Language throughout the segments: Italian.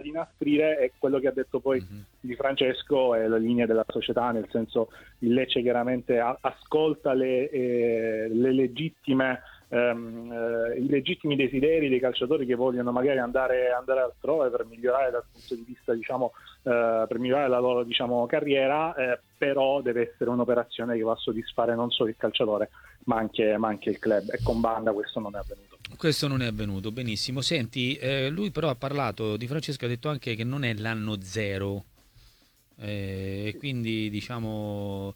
di inasprire è quello che ha detto poi Di Francesco e la linea della società, nel senso il Lecce chiaramente ascolta le legittime i legittimi desideri dei calciatori che vogliono magari andare altrove per migliorare dal punto di vista, diciamo, per migliorare la loro, diciamo, carriera, però deve essere un'operazione che va a soddisfare non solo il calciatore ma anche il club, e con Banda questo non è avvenuto. Questo non è avvenuto, benissimo. Senti, lui però ha parlato, Di Francesco ha detto anche che non è l'anno zero, e quindi diciamo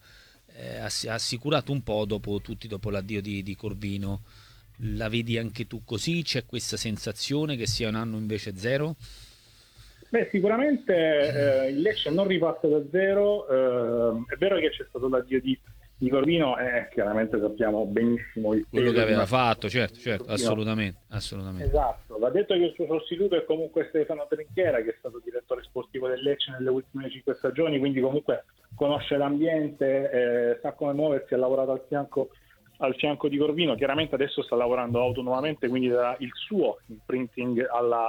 ha assicurato un po' dopo l'addio di Corvino. La vedi anche tu così? C'è questa sensazione che sia un anno invece zero? Beh, sicuramente il Lecce non riparte da zero, è vero che c'è stato l'addio di Corvino, e chiaramente sappiamo benissimo il Quello peso che aveva di fatto, certo, Corvino. assolutamente. Esatto, va detto che il suo sostituto è comunque Stefano Trinchiera, che è stato direttore sportivo del Lecce nelle ultime 5 stagioni, quindi comunque conosce l'ambiente, sa come muoversi, ha lavorato al fianco di Corvino. Chiaramente adesso sta lavorando autonomamente, quindi darà il suo imprinting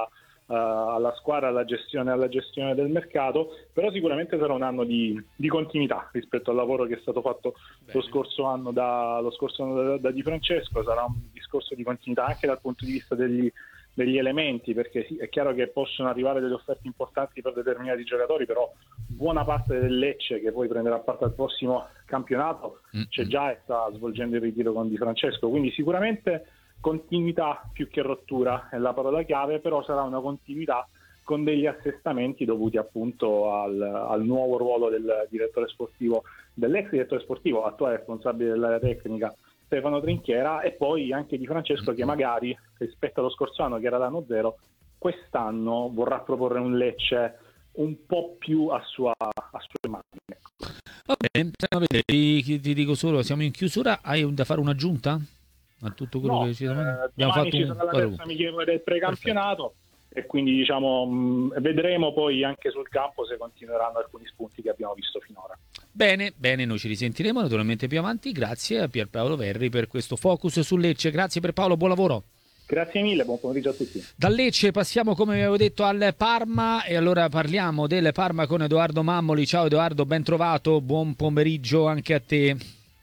alla squadra, alla gestione del mercato, però sicuramente sarà un anno di continuità rispetto al lavoro che è stato fatto lo scorso anno da Di Francesco. Sarà un discorso di continuità anche dal punto di vista degli elementi, perché sì, è chiaro che possono arrivare delle offerte importanti per determinati giocatori, però buona parte del Lecce che poi prenderà parte al prossimo campionato c'è già e sta svolgendo il ritiro con Di Francesco, quindi sicuramente continuità più che rottura è la parola chiave, però sarà una continuità con degli assestamenti dovuti appunto al nuovo ruolo del direttore sportivo, dell'ex direttore sportivo, attuale responsabile dell'area tecnica Stefano Trinchiera, e poi anche Di Francesco che magari rispetto allo scorso anno che era l'anno zero, quest'anno vorrà proporre un Lecce un po' più a sue mani. Va bene, ti dico solo, siamo in chiusura, hai da fare un'aggiunta a tutto quello che ci abbiamo domani fatto? ci sarà la terza amichevole del precampionato. Perfetto. E quindi diciamo vedremo poi anche sul campo se continueranno alcuni spunti che abbiamo visto finora. Bene, noi ci risentiremo naturalmente più avanti. Grazie a Pierpaolo Verri per questo focus su Lecce. Grazie per Paolo, buon lavoro. Grazie mille, buon pomeriggio a tutti. Da Lecce passiamo, come avevo detto, al Parma, e allora parliamo del Parma con Edoardo Mammoli. Ciao Edoardo, ben trovato, buon pomeriggio anche a te.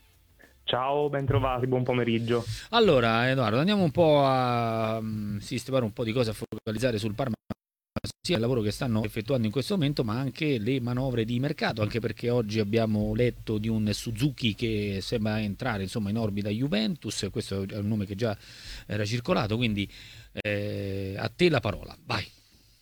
Ciao, ben trovati, buon pomeriggio. Allora Edoardo, andiamo un po' a sistemare un po' di cose, a focalizzare sul Parma, sia il lavoro che stanno effettuando in questo momento, ma anche le manovre di mercato, anche perché oggi abbiamo letto di un Suzuki che sembra entrare insomma in orbita Juventus. Questo è un nome che già era circolato, quindi a te la parola, vai.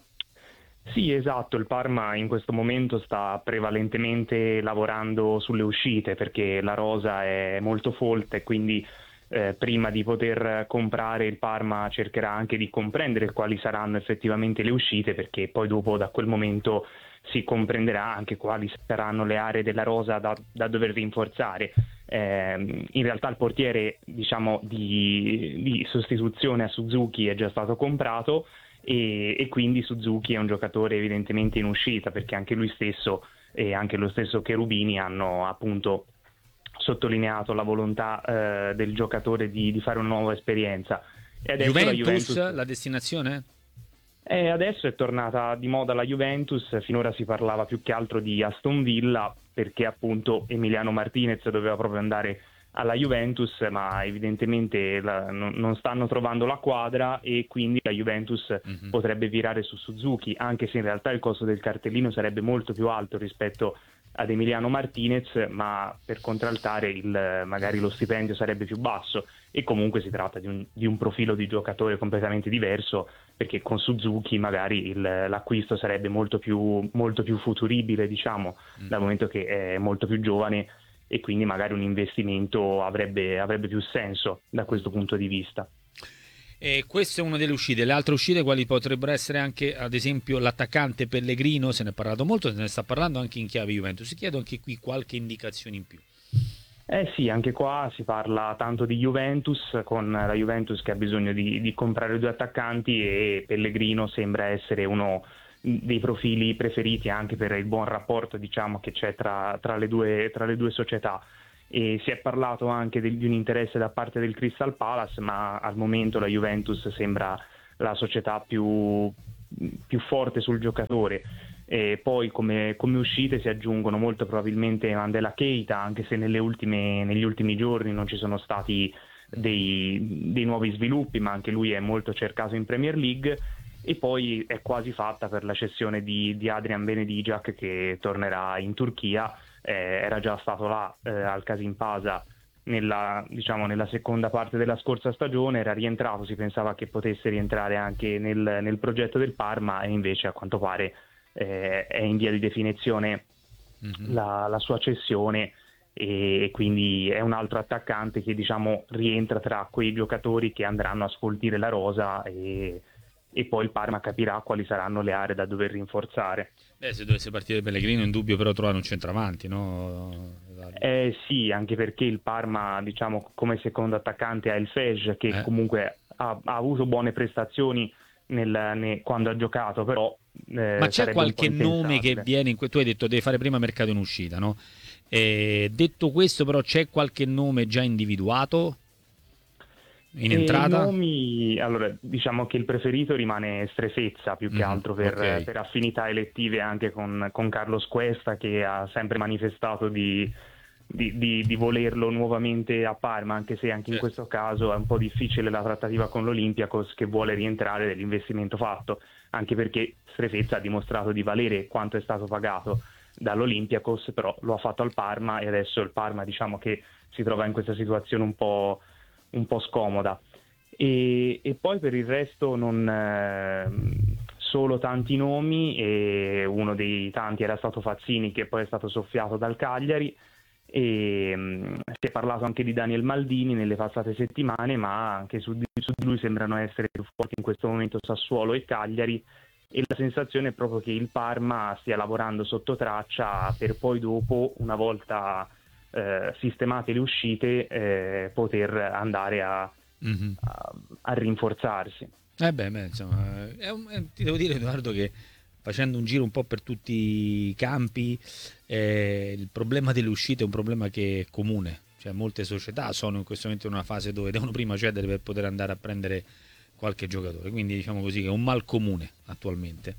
Sì, esatto, il Parma in questo momento sta prevalentemente lavorando sulle uscite perché la rosa è molto folta e quindi prima di poter comprare il Parma cercherà anche di comprendere quali saranno effettivamente le uscite, perché poi dopo da quel momento si comprenderà anche quali saranno le aree della rosa da dover rinforzare. In realtà il portiere, diciamo, di sostituzione a Suzuki è già stato comprato, e quindi Suzuki è un giocatore evidentemente in uscita, perché anche lui stesso e anche lo stesso Cherubini hanno appunto sottolineato la volontà del giocatore di fare una nuova esperienza. E adesso Juventus, la destinazione? Adesso è tornata di moda la Juventus, finora si parlava più che altro di Aston Villa perché appunto Emiliano Martinez doveva proprio andare alla Juventus, ma evidentemente non stanno trovando la quadra e quindi la Juventus potrebbe virare su Suzuki, anche se in realtà il costo del cartellino sarebbe molto più alto rispetto ad Emiliano Martinez, ma per contraltare magari lo stipendio sarebbe più basso, e comunque si tratta di un profilo di giocatore completamente diverso, perché con Suzuki magari l'acquisto sarebbe molto più futuribile, diciamo, dal momento che è molto più giovane, e quindi magari un investimento avrebbe più senso da questo punto di vista. E questa è una delle uscite. Le altre uscite quali potrebbero essere? Anche ad esempio l'attaccante Pellegrino, se ne è parlato molto, se ne sta parlando anche in chiave Juventus. Chiedo anche qui qualche indicazione in più. Sì, anche qua si parla tanto di Juventus, con la Juventus che ha bisogno di comprare 2 attaccanti, e Pellegrino sembra essere uno dei profili preferiti anche per il buon rapporto, diciamo, che c'è tra le due società. E si è parlato anche di un interesse da parte del Crystal Palace, ma al momento la Juventus sembra la società più più forte sul giocatore. E poi come uscite si aggiungono molto probabilmente Mandela Keita, anche se negli ultimi giorni non ci sono stati dei nuovi sviluppi, ma anche lui è molto cercato in Premier League. E poi è quasi fatta per la cessione di Adrian Benedijak, che tornerà in Turchia. Era già stato là al Kasimpasa nella seconda parte della scorsa stagione, era rientrato, si pensava che potesse rientrare anche nel progetto del Parma, e invece a quanto pare è in via di definizione la sua cessione, e quindi è un altro attaccante che rientra tra quei giocatori che andranno a sfoltire la rosa, e poi il Parma capirà quali saranno le aree da dover rinforzare. Se dovesse partire Pellegrino, in dubbio però trovare un centravanti, no? Sì, anche perché il Parma, come secondo attaccante ha il Fej, che comunque ha avuto buone prestazioni quando ha giocato, però ma c'è qualche nome che viene tu hai detto deve fare prima mercato in uscita, no? Detto questo, però, c'è qualche nome già individuato in entrata? Nomi, allora, diciamo che il preferito rimane Strefezza, più che altro per affinità elettive anche con Carlos Cuesta, che ha sempre manifestato di volerlo nuovamente a Parma, anche se anche in questo caso è un po' difficile la trattativa con l'Olympiakos, che vuole rientrare dell'investimento fatto, anche perché Strefezza ha dimostrato di valere quanto è stato pagato dall'Olympiakos, però lo ha fatto al Parma, e adesso il Parma che si trova in questa situazione un po' scomoda. E poi per il resto solo tanti nomi, e uno dei tanti era stato Fazzini, che poi è stato soffiato dal Cagliari, e si è parlato anche di Daniel Maldini nelle passate settimane, ma anche su di lui sembrano essere più forti in questo momento Sassuolo e Cagliari, e la sensazione è proprio che il Parma stia lavorando sotto traccia per poi dopo, una volta sistemate le uscite, poter andare a rinforzarsi. Insomma, ti devo dire, Edoardo, che facendo un giro un po' per tutti i campi, il problema delle uscite è un problema che è comune, cioè molte società sono in questo momento in una fase dove devono prima cedere per poter andare a prendere qualche giocatore, quindi diciamo così che è un mal comune attualmente,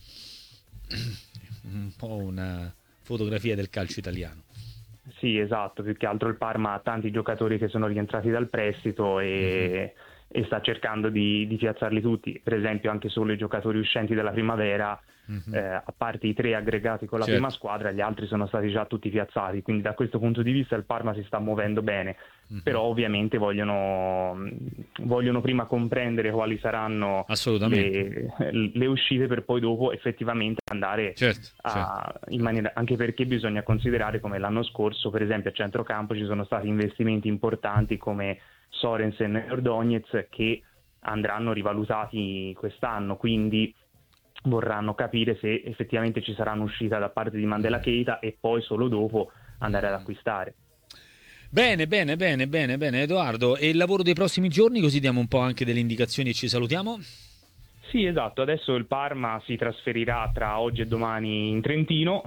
un po' una fotografia del calcio italiano. Sì, esatto, più che altro il Parma ha tanti giocatori che sono rientrati dal prestito e sta cercando di piazzarli tutti. Per esempio anche solo i giocatori uscenti dalla primavera, a parte i 3 aggregati con la prima squadra, gli altri sono stati già tutti piazzati, quindi da questo punto di vista il Parma si sta muovendo bene, però ovviamente vogliono prima comprendere quali saranno le uscite, per poi dopo effettivamente andare in maniera, anche perché bisogna considerare come l'anno scorso, per esempio a centrocampo ci sono stati investimenti importanti come Sorensen e Ordonez, che andranno rivalutati quest'anno, quindi vorranno capire se effettivamente ci sarà un'uscita da parte di Mandela Keita, e poi solo dopo andare ad acquistare. Bene Edoardo, e il lavoro dei prossimi giorni, così diamo un po' anche delle indicazioni e ci salutiamo? Sì, esatto, adesso il Parma si trasferirà tra oggi e domani in Trentino,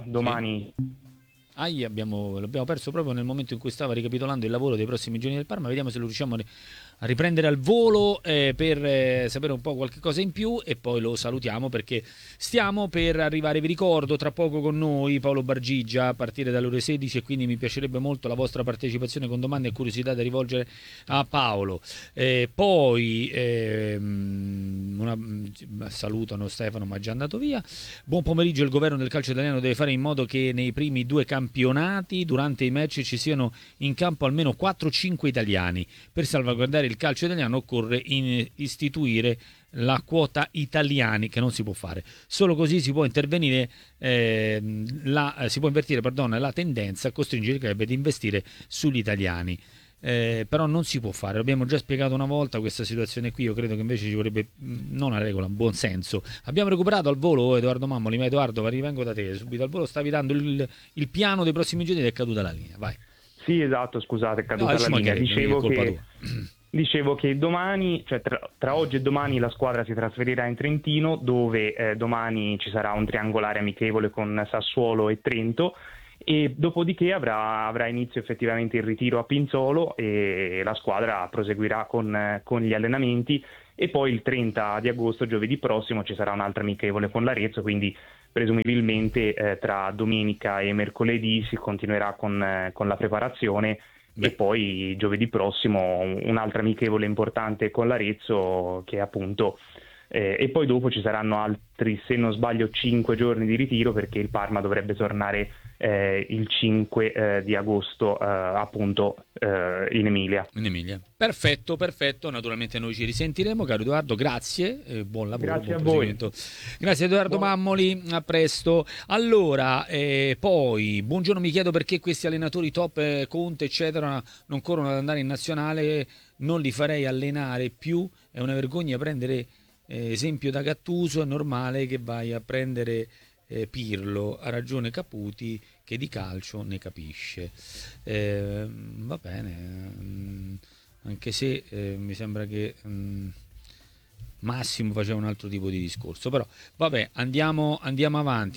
l'abbiamo perso proprio nel momento in cui stava ricapitolando il lavoro dei prossimi giorni del Parma. Vediamo se lo riusciamo a riprendere al volo per sapere un po' qualche cosa in più, e poi lo salutiamo perché stiamo per arrivare. Vi ricordo, tra poco con noi Paolo Bargigia a partire dalle ore 16, e quindi mi piacerebbe molto la vostra partecipazione con domande e curiosità da rivolgere a Paolo. Poi salutano Stefano, ma è già andato via. Buon pomeriggio. Il governo del calcio italiano deve fare in modo che nei primi 2 campionati durante i match ci siano in campo almeno 4-5 italiani. Per salvaguardare il calcio italiano occorre istituire la quota italiani, che non si può fare. Solo così si può intervenire, si può invertire la tendenza a costringere i club ad investire sugli italiani. Però non si può fare, l'abbiamo già spiegato una volta questa situazione qui. Io credo che invece ci vorrebbe non una regola, un buon senso. Abbiamo recuperato al volo Edoardo Mammoli, ma Edoardo, rivengo da te subito al volo. Stavi dando il piano dei prossimi giorni ed è caduta la linea, vai. Sì, esatto, scusate, è caduta la linea. Dicevo che domani, cioè tra oggi e domani, la squadra si trasferirà in Trentino, dove domani ci sarà un triangolare amichevole con Sassuolo e Trento, e dopodiché avrà inizio effettivamente il ritiro a Pinzolo, e la squadra proseguirà con gli allenamenti, e poi il 30 di agosto, giovedì prossimo, ci sarà un'altra amichevole con l'Arezzo, quindi presumibilmente tra domenica e mercoledì si continuerà con la preparazione. E poi giovedì prossimo un'altra amichevole importante con l'Arezzo, che appunto e poi dopo ci saranno altri, se non sbaglio, 5 giorni di ritiro, perché il Parma dovrebbe tornare il 5 di agosto appunto in Emilia. Perfetto, naturalmente noi ci risentiremo, caro Edoardo, grazie, buon lavoro. Grazie a voi. Grazie Edoardo Mammoli, a presto. Allora, poi, buongiorno, mi chiedo perché questi allenatori top, Conte eccetera, non corrono ad andare in nazionale, non li farei allenare più, è una vergogna prendere esempio da Gattuso, è normale che vai a prendere Pirlo, ha ragione Caputi che di calcio ne capisce. Va bene, anche se mi sembra che Massimo faceva un altro tipo di discorso, però vabbè, andiamo avanti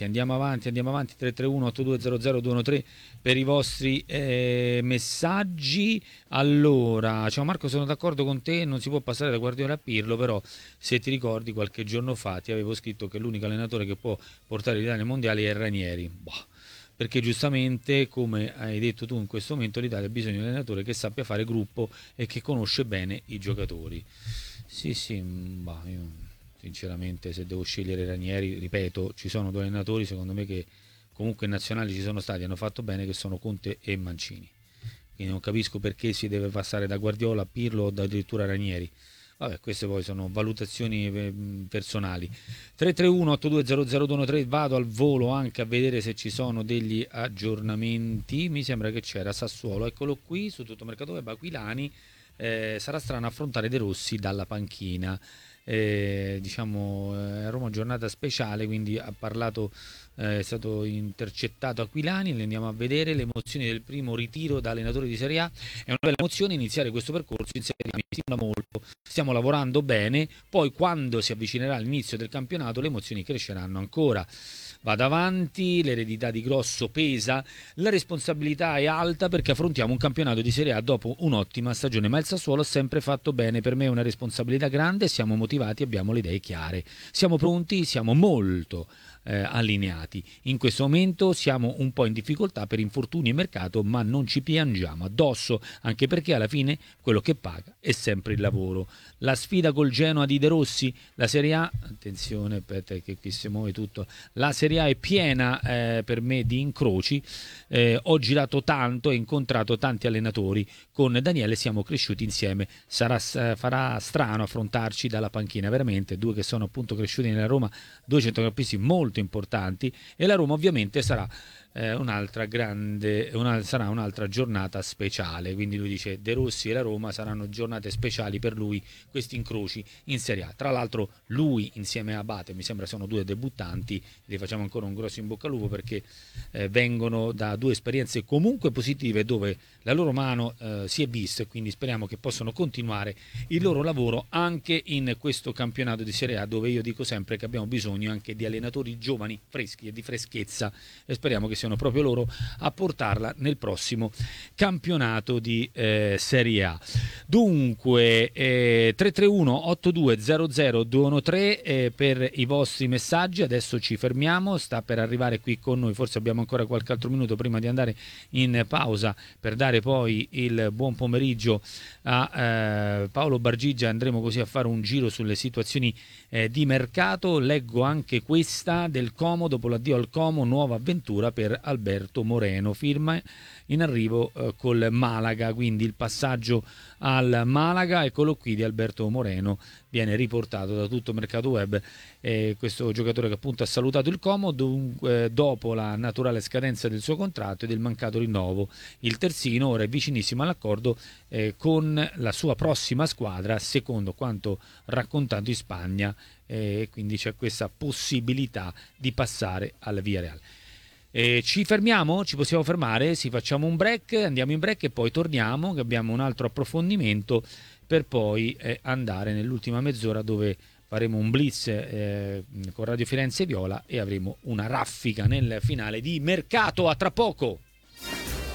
331 8200 213 per i vostri messaggi. Allora, ciao Marco, sono d'accordo con te, non si può passare da Guardiola a Pirlo, però se ti ricordi qualche giorno fa ti avevo scritto che l'unico allenatore che può portare l'Italia ai mondiali è Ranieri. Perché giustamente, come hai detto tu in questo momento, l'Italia ha bisogno di un allenatore che sappia fare gruppo e che conosce bene i giocatori. Sì, io sinceramente se devo scegliere Ranieri, ripeto, ci sono due allenatori secondo me che comunque in nazionali ci sono stati, hanno fatto bene, che sono Conte e Mancini. Quindi non capisco perché si deve passare da Guardiola a Pirlo o addirittura Ranieri. Vabbè, queste poi sono valutazioni personali. 331 8200 213, vado al volo anche a vedere se ci sono degli aggiornamenti. Mi sembra che c'era Sassuolo, eccolo qui su Tutto Mercato Web, Aquilani. Sarà strano affrontare De Rossi dalla panchina. A Roma giornata speciale, quindi ha parlato, è stato intercettato Aquilani. Le andiamo a vedere le emozioni del primo ritiro da allenatore di Serie A. È una bella emozione iniziare questo percorso in Serie A, mi stimola molto, stiamo lavorando bene, poi quando si avvicinerà l'inizio del campionato le emozioni cresceranno ancora. Vado avanti, l'eredità di Grosso pesa, la responsabilità è alta perché affrontiamo un campionato di Serie A dopo un'ottima stagione, ma il Sassuolo ha sempre fatto bene, per me è una responsabilità grande, siamo motivati, abbiamo le idee chiare, siamo pronti, siamo molto allineati. In questo momento siamo un po' in difficoltà per infortuni e mercato, ma non ci piangiamo addosso, anche perché alla fine quello che paga è sempre il lavoro. La sfida col Genoa di De Rossi, la Serie A, attenzione, aspetta che qui si muove tutto, la Serie A è piena per me di incroci, ho girato tanto e incontrato tanti allenatori, con Daniele siamo cresciuti insieme, farà strano affrontarci dalla panchina, veramente, due che sono appunto cresciuti nella Roma, due centrocampisti molto importanti, e la Roma ovviamente sarà un'altra giornata speciale, quindi lui dice De Rossi e la Roma saranno giornate speciali per lui, questi incroci in Serie A. Tra l'altro lui insieme a Abate, mi sembra sono due debuttanti, li facciamo ancora un grosso in bocca al lupo perché vengono da due esperienze comunque positive dove la loro mano si è vista, e quindi speriamo che possano continuare il loro lavoro anche in questo campionato di Serie A, dove io dico sempre che abbiamo bisogno anche di allenatori giovani, freschi e di freschezza, e speriamo che siano proprio loro a portarla nel prossimo campionato di Serie A. Dunque 331 8200 213 per i vostri messaggi. Adesso ci fermiamo, sta per arrivare qui con noi, forse abbiamo ancora qualche altro minuto prima di andare in pausa per dare poi il buon pomeriggio a Paolo Bargigia. Andremo così a fare un giro sulle situazioni di mercato. Leggo anche questa del Como: dopo l'addio al Como, nuova avventura per Alberto Moreno, firma in arrivo col Malaga, quindi il passaggio al Malaga, eccolo qui, di Alberto Moreno, viene riportato da Tutto Mercato Web, questo giocatore che appunto ha salutato il Como dopo la naturale scadenza del suo contratto e del mancato rinnovo. Il terzino ora è vicinissimo all'accordo con la sua prossima squadra, secondo quanto raccontato in Spagna, e quindi c'è questa possibilità di passare al Villarreal. Ci fermiamo? Ci possiamo fermare? Sì, facciamo un break, andiamo in break e poi torniamo, che abbiamo un altro approfondimento per poi andare nell'ultima mezz'ora, dove faremo un blitz con Radio Firenze Viola e avremo una raffica nel finale di mercato. A tra poco!